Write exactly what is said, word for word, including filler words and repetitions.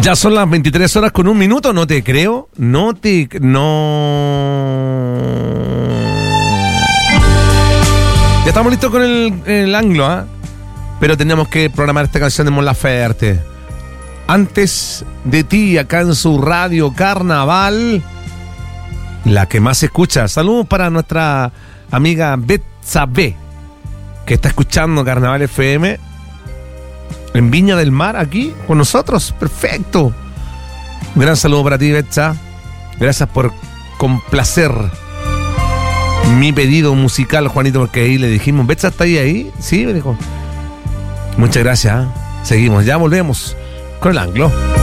Ya son las veintitrés horas con un minuto, no te creo, no te... no... Ya estamos listos con el, el anglo, ¿ah? ¿eh? Pero teníamos que programar esta canción de Mon Laferte. Antes de ti, acá en su radio Carnaval, la que más se escucha. Saludos para nuestra amiga Betsabe, que está escuchando Carnaval F M en Viña del Mar, aquí con nosotros. Perfecto. Un gran saludo para ti, Betsa. Gracias por complacer mi pedido musical, Juanito, porque ahí le dijimos, ¿Betsa está ahí ahí? Sí, me dijo. Muchas gracias. ¿eh? Seguimos, ya volvemos con el anglo.